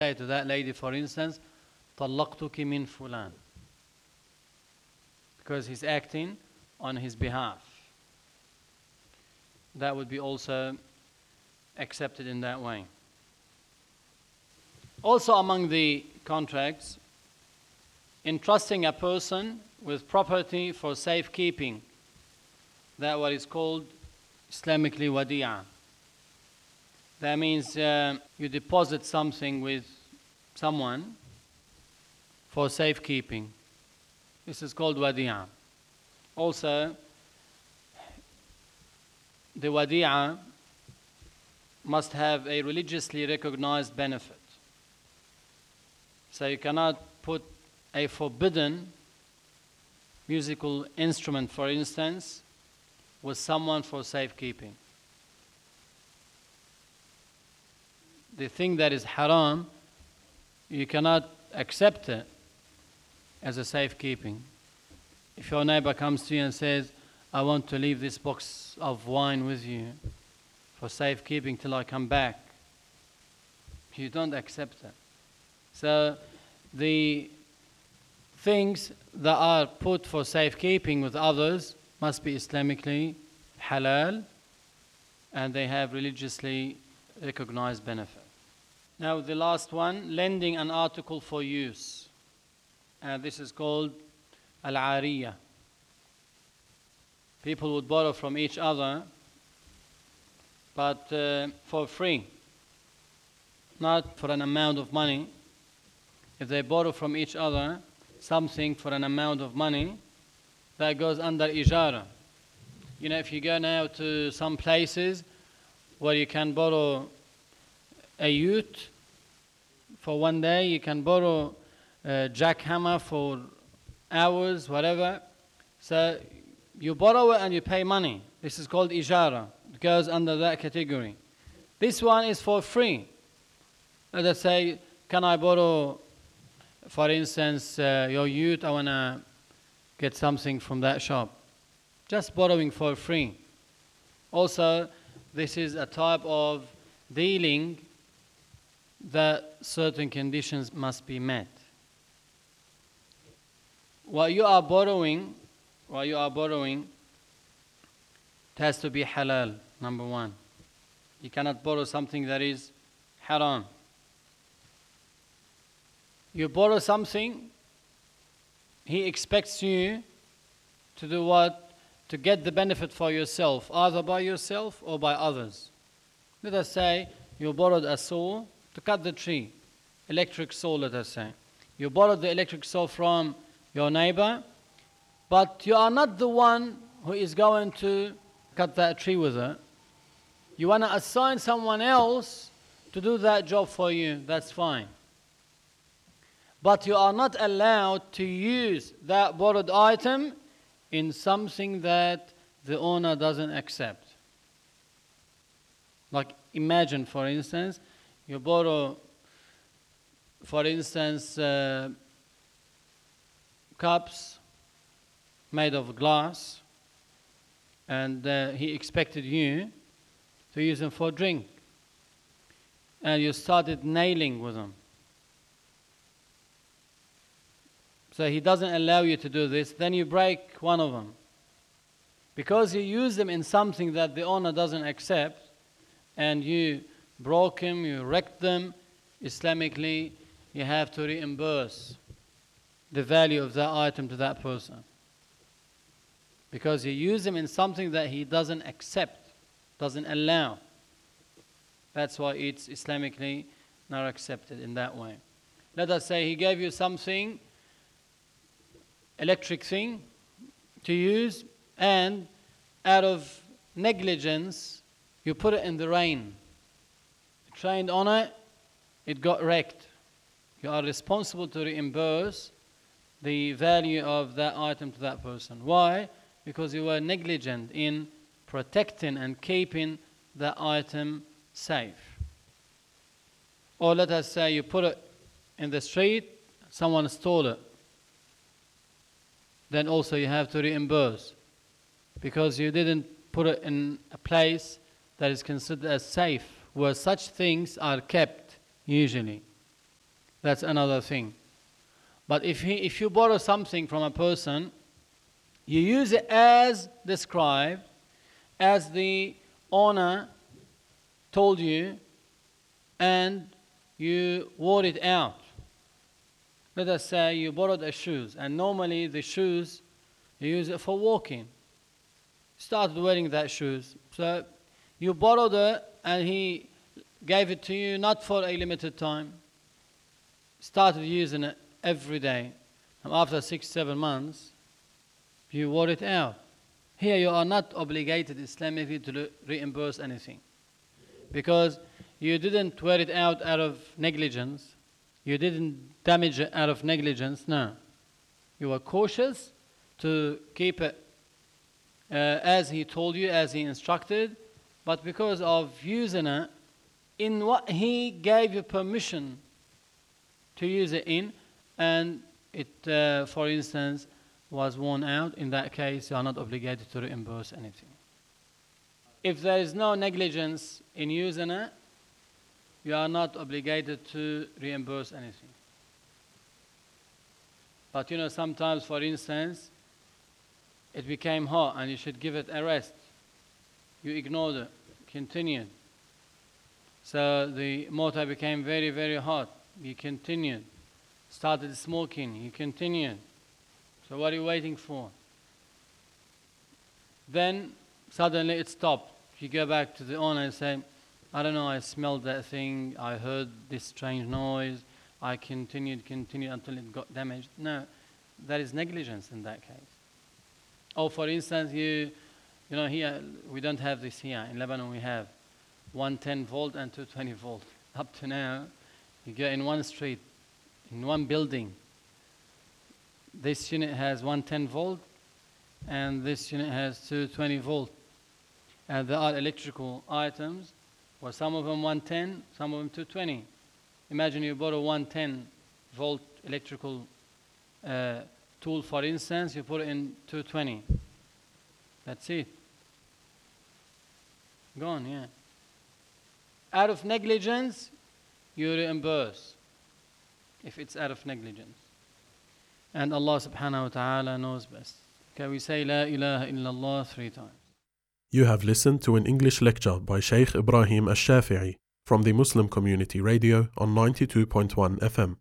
say to that lady, for instance, طَلَّقْتُكِ مِنْ فُلَانٍ, because he's acting on his behalf. That would be also accepted in that way. Also among the contracts, entrusting a person with property for safekeeping, that what is called Islamically wadi'ah. That means you deposit something with someone for safekeeping. This is called wadi'ah. Also, the wadi'ah must have a religiously recognized benefit. So you cannot put a forbidden musical instrument, for instance, with someone for safekeeping. The thing that is haram, you cannot accept it as a safekeeping. If your neighbor comes to you and says, I want to leave this box of wine with you for safekeeping till I come back, you don't accept it. So the things that are put for safekeeping with others must be Islamically halal, and they have religiously recognized benefit. Now the last one, lending an article for use. And this is called al-ariyah. People would borrow from each other, but for free, not for an amount of money. If they borrow from each other something for an amount of money, that goes under ijara. You know, if you go now to some places where you can borrow a ute for one day, you can borrow a jackhammer for hours, whatever. So you borrow it and you pay money. This is called ijara. It goes under that category. This one is for free. Let us say, can I borrow, for instance, your ute? I want to get something from that shop. Just borrowing for free. Also, this is a type of dealing that certain conditions must be met. What you are borrowing, it has to be halal, number one. You cannot borrow something that is haram. You borrow something, he expects you to do what? To get the benefit for yourself, either by yourself or by others. Let us say you borrowed a saw to cut the tree, electric saw, let us say. You borrowed the electric saw from your neighbor, but you are not the one who is going to cut that tree with it. You want to assign someone else to do that job for you, that's fine. But you are not allowed to use that borrowed item in something that the owner doesn't accept. Like imagine, for instance, you borrow, for instance, cups made of glass, and he expected you to use them for drink. And you started nailing with them. So he doesn't allow you to do this, then you break one of them. Because you use them in something that the owner doesn't accept, and you broke them, you wrecked them, Islamically, you have to reimburse the value of that item to that person. Because you use them in something that he doesn't accept, doesn't allow. That's why it's Islamically not accepted in that way. Let us say he gave you something, electric thing to use, and out of negligence you put it in the rain. You trained on it, it got wrecked. You are responsible to reimburse the value of that item to that person. Why? Because you were negligent in protecting and keeping that item safe. Or let us say you put it in the street, someone stole it. Then also you have to reimburse, because you didn't put it in a place that is considered as safe, where such things are kept usually. that's another thing. But if you borrow something from a person, you use it as described, as the owner told you, and you wore it out. Let us say you borrowed a shoes, and normally the shoes, you use it for walking. Started wearing that shoes. So you borrowed it, and he gave it to you not for a limited time. Started using it every day. And after 6-7 months, you wore it out. Here you are not obligated Islamically to reimburse anything. Because you didn't wear it out of negligence. You didn't damage it out of negligence. No. You were cautious to keep it as he told you, as he instructed. But because of using it in what he gave you permission to use it in, and it, for instance, was worn out, in that case, you are not obligated to reimburse anything. If there is no negligence in using it, you are not obligated to reimburse anything. But sometimes, for instance, it became hot and you should give it a rest. You ignored it, continued. So the motor became very, very hot. You continued. Started smoking, you continued. So what are you waiting for? Then suddenly it stopped. You go back to the owner and say, I don't know, I smelled that thing, I heard this strange noise, I continued until it got damaged. No, there is negligence in that case. Or for instance, you know, here, we don't have this here. In Lebanon we have 110 volt and 220 volt. Up to now, you go in one street, in one building. This unit has 110 volt and this unit has 220 volt. And there are electrical items where some of them 110, some of them 220. Imagine you bought a 110 volt electrical tool, for instance, you put it in 220. That's it. Gone, yeah. Out of negligence, you reimburse if it's out of negligence. And Allah subhanahu wa ta'ala knows best. Okay, we say La ilaha illallah 3 times. You have listened to an English lecture by Sheikh Ibrahim Al-Shafi'i from the Muslim Community Radio on 92.1 FM.